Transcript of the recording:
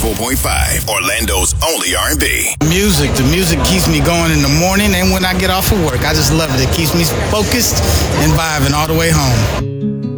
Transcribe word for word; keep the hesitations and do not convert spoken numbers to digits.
ninety-four point five, Orlando's only R and B. Music. The music keeps me going in the morning and when I get off of work. I just love it. It keeps me focused and vibing all the way home.